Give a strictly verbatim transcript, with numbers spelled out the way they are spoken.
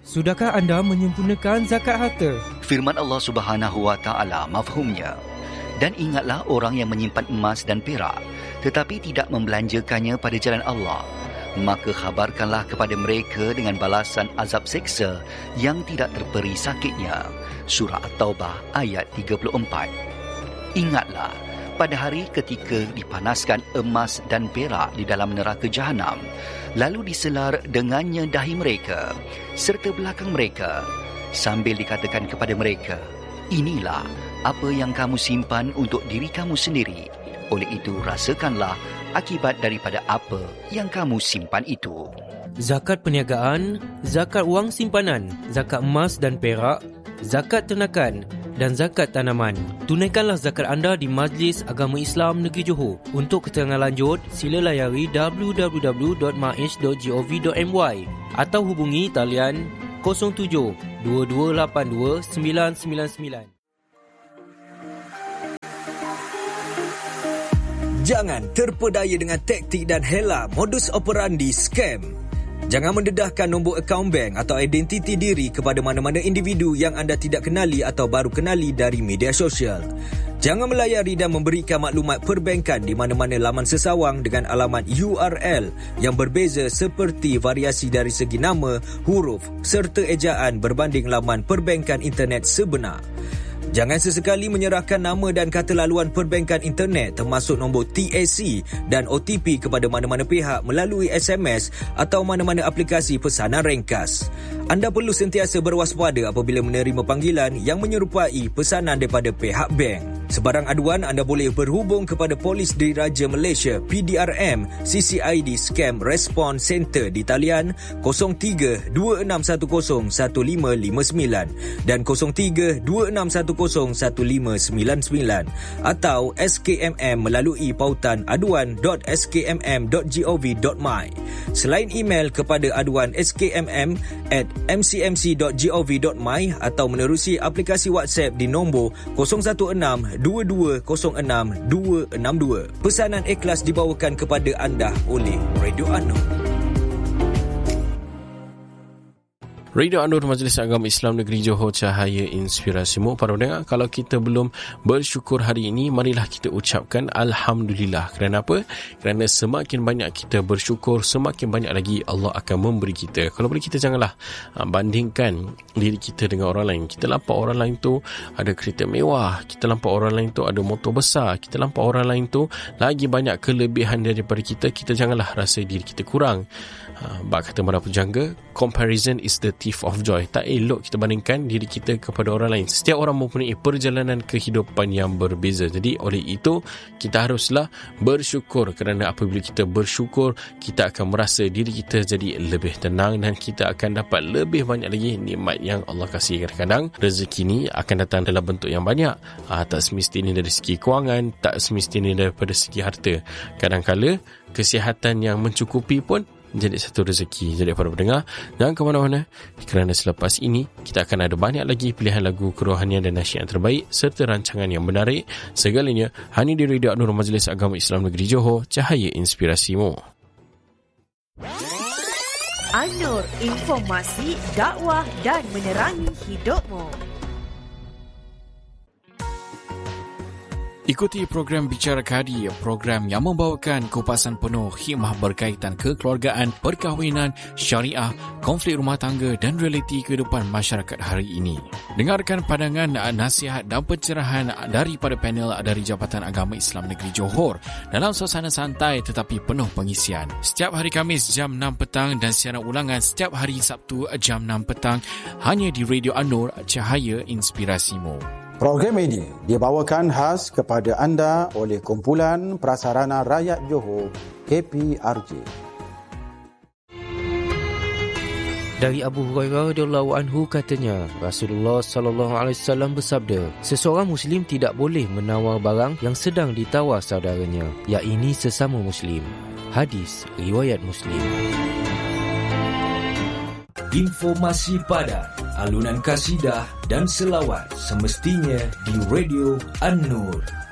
Sudahkah anda menyempurnakan zakat harta? Firman Allah Subhanahu Wa Taala mafhumnya. Dan ingatlah orang yang menyimpan emas dan perak, tetapi tidak membelanjakannya pada jalan Allah. Maka khabarkanlah kepada mereka dengan balasan azab seksa yang tidak terperi sakitnya. Surah At-Taubah ayat tiga puluh empat. Ingatlah, pada hari ketika dipanaskan emas dan perak di dalam neraka Jahanam, lalu diselar dengannya dahi mereka serta belakang mereka, sambil dikatakan kepada mereka, inilah apa yang kamu simpan untuk diri kamu sendiri. Oleh itu rasakanlah akibat daripada apa yang kamu simpan itu. Zakat perniagaan, zakat wang simpanan, zakat emas dan perak, zakat ternakan dan zakat tanaman. Tunaikanlah zakat anda di Majlis Agama Islam Negeri Johor. Untuk keterangan lanjut, sila layari w w w dot maish dot gov dot my atau hubungi talian kosong tujuh dua dua lapan dua sembilan sembilan sembilan. Jangan terpedaya dengan taktik dan hela modus operandi scam. Jangan mendedahkan nombor akaun bank atau identiti diri kepada mana-mana individu yang anda tidak kenali atau baru kenali dari media sosial. Jangan melayari dan memberikan maklumat perbankan di mana-mana laman sesawang dengan alamat U R L yang berbeza seperti variasi dari segi nama, huruf serta ejaan berbanding laman perbankan internet sebenar. Jangan sesekali menyerahkan nama dan kata laluan perbankan internet termasuk nombor T A C dan O T P kepada mana-mana pihak melalui S M S atau mana-mana aplikasi pesanan ringkas. Anda perlu sentiasa berwaspada apabila menerima panggilan yang menyerupai pesanan daripada pihak bank. Sebarang aduan anda boleh berhubung kepada Polis Diraja Malaysia P D R M C C I D Scam Response Center di talian kosong tiga dua enam satu kosong satu lima lima sembilan dan kosong tiga dua enam satu kosong satu lima sembilan sembilan atau S K M M melalui pautan aduan dot s k m m dot gov dot my. Selain email kepada aduan s k m m at m c m c dot gov dot my atau menerusi aplikasi WhatsApp di nombor kosong satu enam dua dua kosong enam dua enam dua. Pesanan ikhlas dibawakan kepada anda oleh Radio An-Nur. Radio An-Nur, Majlis Agama Islam Negeri Johor, cahaya inspirasimu. Para pendengar, kalau kita belum bersyukur hari ini, marilah kita ucapkan Alhamdulillah. Kerana apa? Kerana semakin banyak kita bersyukur, semakin banyak lagi Allah akan memberi kita. Kalau boleh, kita janganlah bandingkan diri kita dengan orang lain. Kita nampak orang lain tu ada kereta mewah, kita nampak orang lain tu ada motor besar, kita nampak orang lain tu lagi banyak kelebihan daripada kita. Kita janganlah rasa diri kita kurang. Bak kata para pujangga, comparison is the thief of joy. Tak elok kita bandingkan diri kita kepada orang lain. Setiap orang mempunyai perjalanan kehidupan yang berbeza. Jadi oleh itu kita haruslah bersyukur, kerana apabila kita bersyukur, kita akan merasa diri kita jadi lebih tenang dan kita akan dapat lebih banyak lagi nikmat yang Allah kasih. Kadang-kadang rezeki ni akan datang dalam bentuk yang banyak. Ah, tak semestinya dari segi kewangan, tak semestinya daripada segi harta. Kadang-kala kesihatan yang mencukupi pun jadi satu rezeki. Jadi para pendengar, jangan ke mana-mana, kerana selepas ini kita akan ada banyak lagi pilihan lagu kerohanian dan nasyid yang terbaik serta rancangan yang menarik. Segalanya hanya di Radio An-Nur, Majlis Agama Islam Negeri Johor, cahaya inspirasimu. An-Nur, informasi, dakwah dan menerangi hidupmu. Ikuti program Bicara Kadi, program yang membawakan kupasan penuh hikmah berkaitan kekeluargaan, perkahwinan, syariah, konflik rumah tangga dan realiti kehidupan masyarakat hari ini. Dengarkan pandangan, nasihat dan pencerahan daripada panel dari Jabatan Agama Islam Negeri Johor dalam suasana santai tetapi penuh pengisian. Setiap hari Khamis jam enam petang dan siaran ulangan setiap hari Sabtu jam enam petang hanya di Radio An-Nur, cahaya inspirasimu. Program ini dibawakan khas kepada anda oleh Kumpulan Prasarana Rakyat Johor, K P R J. Dari Abu Hurairah radhiyallahu anhu katanya, Rasulullah sallallahu alaihi wasallam bersabda, seseorang Muslim tidak boleh menawar barang yang sedang ditawar saudaranya, iaitu sesama Muslim. Hadis riwayat Muslim. Informasi padat, alunan kasidah dan selawat semestinya di Radio An-Nur.